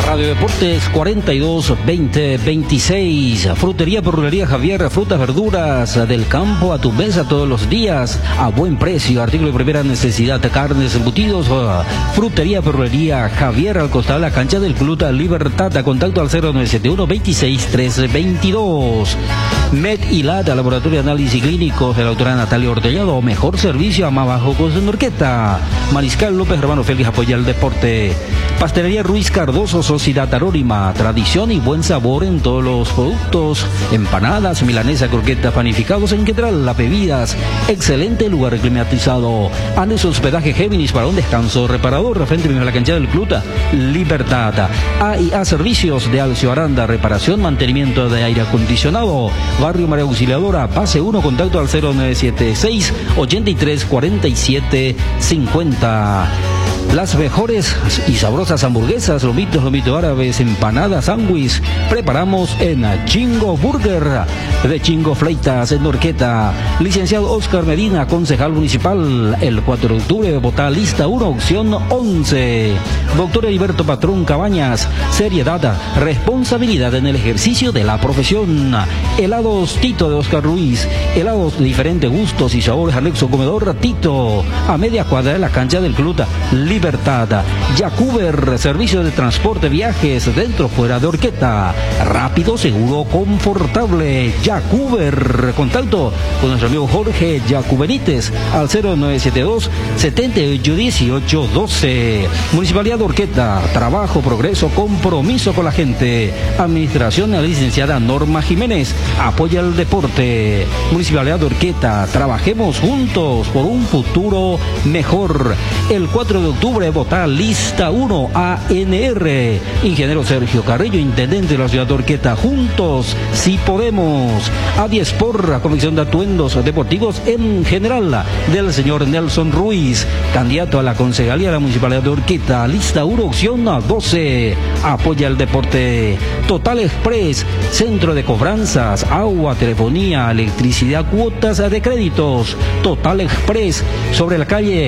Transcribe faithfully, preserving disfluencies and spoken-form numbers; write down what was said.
Radio Deportes cuarenta y dos veinte veintiséis. Frutería Perrulería Javier, frutas, verduras del campo a tu mesa todos los días a buen precio. Artículo de primera necesidad, carnes, embutidos. Frutería Perrulería Javier, al costado de la cancha del Club Libertad. A contacto al cero nueve siete uno veintiséis trece veintidós. Med y Lata, Laboratorio de Análisis Clínicos de la doctora Natalia Ortellado. Mejor servicio a más bajo costo en Orqueta. Mariscal López Hermano Félix apoya el deporte. Pastelería Ruiz Cardoso, Sociedad Anónima, tradición y buen sabor en todos los productos, empanadas, milanesa, croquetas, panificados en Quetral, las bebidas, excelente lugar climatizado. Andes hospedaje Géminis para un descanso reparador, frente a la cancha del Club Libertad. A y A Servicios de Alcio Aranda, reparación, mantenimiento de aire acondicionado. Barrio María Auxiliadora, pase uno, contacto al cero nueve siete seis ochenta y tres cuarenta y siete cincuenta. Las mejores y sabrosas hamburguesas, lomitos, lomito árabes, empanadas, sándwich, preparamos en Chingo Burger de Chingo Fleitas en Orqueta. Licenciado Oscar Medina, concejal municipal, el cuatro de octubre, Bogotá, lista uno, opción once. Doctor Heriberto Patrón Cabañas, seriedad, responsabilidad en el ejercicio de la profesión. Helados Tito de Oscar Ruiz, helados de diferentes gustos y sabores, anexo comedor Tito, a media cuadra de la cancha del Club Libertad. Yacuber, servicio de transporte, viajes dentro fuera de Orqueta, rápido, seguro, confortable. Yacuber, contacto con nuestro amigo Jorge Yacubenites al cero nueve siete dos setenta y ocho dieciocho doce. Municipalidad de Orqueta, trabajo, progreso, compromiso con la gente. Administración de la licenciada Norma Jiménez, apoya el deporte. Municipalidad de Orqueta, trabajemos juntos por un futuro mejor. El cuatro de octubre, Bogotá, lista uno, A N R. Ingeniero Sergio Carrillo, intendente de la ciudad de Orqueta, juntos si podemos. A diez por Comisión de Atuendos Deportivos en general del señor Nelson Ruiz, candidato a la concejalía de la Municipalidad de Orqueta, lista uno, opción doce, apoya el deporte. Total Express, centro de cobranzas, agua, telefonía, electricidad, cuotas de créditos. Total Express, sobre la calle